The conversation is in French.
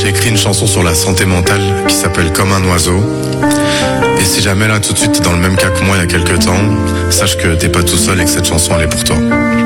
j'ai écrit une chanson sur la santé mentale qui s'appelle Comme un oiseau. Et si jamais là tout de suite t'es dans le même cas que moi il y a quelques temps, sache que t'es pas tout seul et que cette chanson elle est pour toi.